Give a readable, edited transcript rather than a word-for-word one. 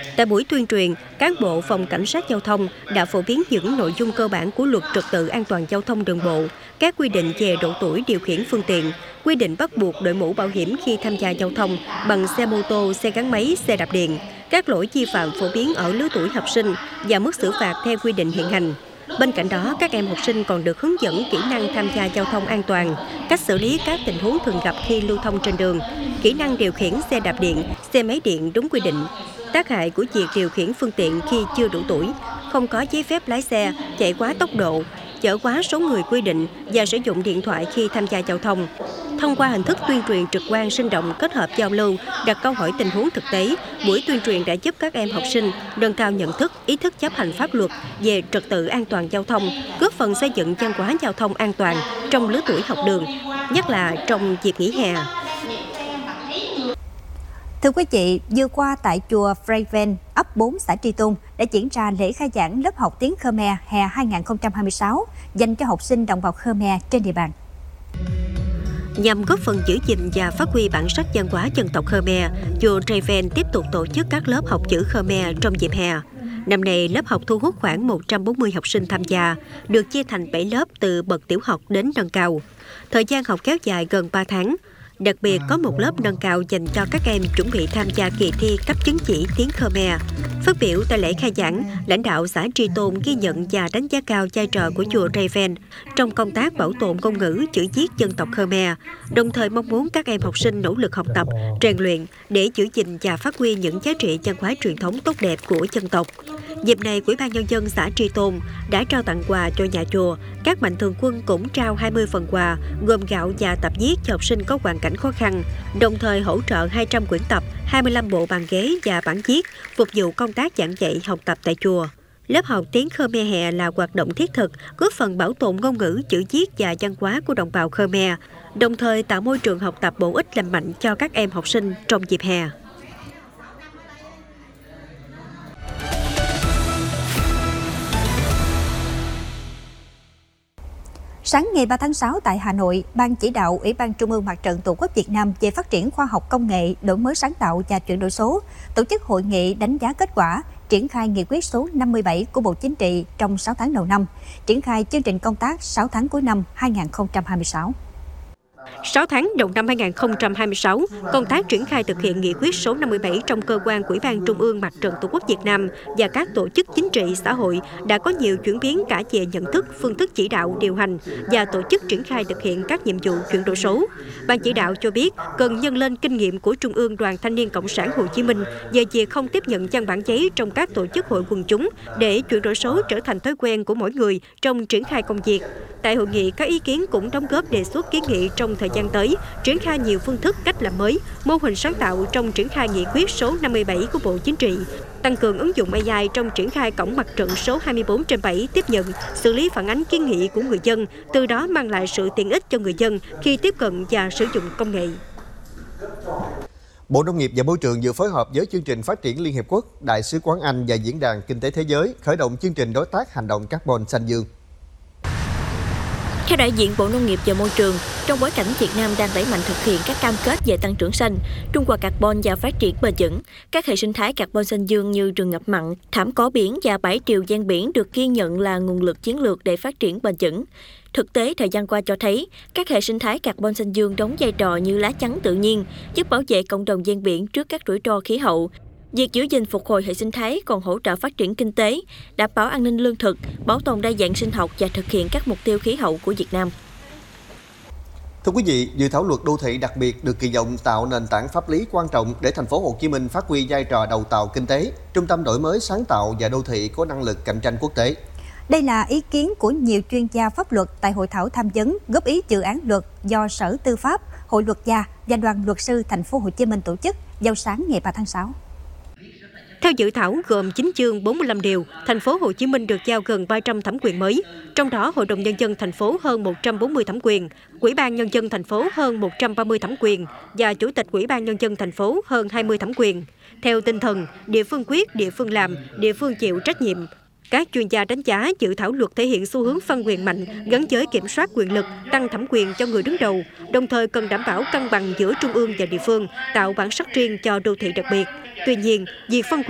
Tại buổi tuyên truyền, cán bộ phòng cảnh sát giao thông đã phổ biến những nội dung cơ bản của luật trật tự an toàn giao thông đường bộ, các quy định về độ tuổi điều khiển phương tiện, quy định bắt buộc đội mũ bảo hiểm khi tham gia giao thông bằng xe mô tô, xe gắn máy, xe đạp điện, các lỗi vi phạm phổ biến ở lứa tuổi học sinh và mức xử phạt theo quy định hiện hành. Bên cạnh đó, các em học sinh còn được hướng dẫn kỹ năng tham gia giao thông an toàn, cách xử lý các tình huống thường gặp khi lưu thông trên đường, kỹ năng điều khiển xe đạp điện, xe máy điện đúng quy định, tác hại của việc điều khiển phương tiện khi chưa đủ tuổi, không có giấy phép lái xe, chạy quá tốc độ, chở quá số người quy định và sử dụng điện thoại khi tham gia giao thông. Thông qua hình thức tuyên truyền trực quan sinh động kết hợp giao lưu, đặt câu hỏi tình huống thực tế, buổi tuyên truyền đã giúp các em học sinh nâng cao nhận thức, ý thức chấp hành pháp luật về trật tự an toàn giao thông, góp phần xây dựng văn hóa giao thông an toàn trong lứa tuổi học đường, nhất là trong dịp nghỉ hè. Thưa quý vị, vừa qua tại chùa Freven, ấp 4 xã Tri Tôn đã diễn ra lễ khai giảng lớp học tiếng Khmer hè 2026 dành cho học sinh đồng bào Khmer trên địa bàn. Nhằm góp phần giữ gìn và phát huy bản sắc văn hóa dân tộc Khmer, chùa Freven tiếp tục tổ chức các lớp học chữ Khmer trong dịp hè. Năm nay, lớp học thu hút khoảng 140 học sinh tham gia, được chia thành 7 lớp từ bậc tiểu học đến nâng cao. Thời gian học kéo dài gần 3 tháng. Đặc biệt, có một lớp nâng cao dành cho các em chuẩn bị tham gia kỳ thi cấp chứng chỉ tiếng Khmer. Phát biểu tại lễ khai giảng, lãnh đạo xã Tri Tôn ghi nhận và đánh giá cao vai trò của chùa Freven trong công tác bảo tồn ngôn ngữ chữ viết dân tộc Khmer, đồng thời mong muốn các em học sinh nỗ lực học tập, rèn luyện để giữ gìn và phát huy những giá trị văn hóa truyền thống tốt đẹp của dân tộc. Dịp này, Ủy ban Nhân dân xã Tri Tôn đã trao tặng quà cho nhà chùa. Các mạnh thường quân cũng trao 20 phần quà, gồm gạo và tập viết cho học sinh có hoàn cảnh khó khăn, đồng thời hỗ trợ 200 quyển tập, 25 bộ bàn ghế và bản viết, phục vụ công tác giảng dạy học tập tại chùa. Lớp học tiếng Khmer hè là hoạt động thiết thực, góp phần bảo tồn ngôn ngữ, chữ viết và văn hóa của đồng bào Khmer, đồng thời tạo môi trường học tập bổ ích lành mạnh cho các em học sinh trong dịp hè. Sáng ngày 3 tháng 6 tại Hà Nội, Ban chỉ đạo Ủy ban Trung ương Mặt trận Tổ quốc Việt Nam về phát triển khoa học công nghệ, đổi mới sáng tạo và chuyển đổi số tổ chức hội nghị đánh giá kết quả triển khai nghị quyết số 57 của Bộ Chính trị trong 6 tháng đầu năm, triển khai chương trình công tác 6 tháng cuối năm 2026. 6 tháng đầu năm 2026, công tác triển khai thực hiện nghị quyết số 57 trong cơ quan Ủy ban Trung ương Mặt trận Tổ quốc Việt Nam và các tổ chức chính trị xã hội đã có nhiều chuyển biến cả về nhận thức, phương thức chỉ đạo, điều hành và tổ chức triển khai thực hiện các nhiệm vụ chuyển đổi số. Ban chỉ đạo cho biết cần nhân lên kinh nghiệm của Trung ương Đoàn Thanh niên Cộng sản Hồ Chí Minh về việc không tiếp nhận văn bản giấy trong các tổ chức hội quần chúng để chuyển đổi số trở thành thói quen của mỗi người trong triển khai công việc. Tại hội nghị, các ý kiến cũng đóng góp đề xuất kiến nghị trong thời gian tới, triển khai nhiều phương thức cách làm mới, mô hình sáng tạo trong triển khai nghị quyết số 57 của Bộ Chính trị, tăng cường ứng dụng AI trong triển khai cổng mặt trận số 24/7 tiếp nhận, xử lý phản ánh kiến nghị của người dân, từ đó mang lại sự tiện ích cho người dân khi tiếp cận và sử dụng công nghệ. Bộ Nông nghiệp và Môi trường vừa phối hợp với chương trình phát triển Liên Hiệp Quốc, Đại sứ quán Anh và Diễn đàn Kinh tế Thế giới khởi động chương trình đối tác hành động carbon xanh dương. Theo đại diện Bộ Nông nghiệp và Môi trường, trong bối cảnh Việt Nam đang đẩy mạnh thực hiện các cam kết về tăng trưởng xanh, trung hòa carbon và phát triển bền vững, các hệ sinh thái carbon xanh dương như rừng ngập mặn, thảm cỏ biển và bãi triều ven biển được ghi nhận là nguồn lực chiến lược để phát triển bền vững. Thực tế thời gian qua cho thấy, các hệ sinh thái carbon xanh dương đóng vai trò như lá chắn tự nhiên, giúp bảo vệ cộng đồng ven biển trước các rủi ro khí hậu. Việc giữ gìn phục hồi hệ sinh thái còn hỗ trợ phát triển kinh tế, đảm bảo an ninh lương thực, bảo tồn đa dạng sinh học và thực hiện các mục tiêu khí hậu của Việt Nam. Thưa quý vị, dự thảo luật đô thị đặc biệt được kỳ vọng tạo nền tảng pháp lý quan trọng để thành phố Hồ Chí Minh phát huy vai trò đầu tàu kinh tế, trung tâm đổi mới sáng tạo và đô thị có năng lực cạnh tranh quốc tế. Đây là ý kiến của nhiều chuyên gia pháp luật tại hội thảo tham vấn góp ý dự án luật do Sở Tư pháp, Hội luật gia và Đoàn luật sư thành phố Hồ Chí Minh tổ chức vào sáng ngày 3 tháng 6. Theo dự thảo gồm 9 chương 45 điều, thành phố Hồ Chí Minh được giao gần 300 thẩm quyền mới, trong đó Hội đồng Nhân dân thành phố hơn 140 thẩm quyền, Ủy ban Nhân dân thành phố hơn 130 thẩm quyền và Chủ tịch Ủy ban Nhân dân thành phố hơn 20 thẩm quyền. Theo tinh thần, địa phương quyết, địa phương làm, địa phương chịu trách nhiệm. Các chuyên gia đánh giá dự thảo luật thể hiện xu hướng phân quyền mạnh gắn với kiểm soát quyền lực, tăng thẩm quyền cho người đứng đầu, đồng thời cần đảm bảo cân bằng giữa trung ương và địa phương, tạo bản sắc riêng cho đô thị đặc biệt. Tuy nhiên, việc phân quyền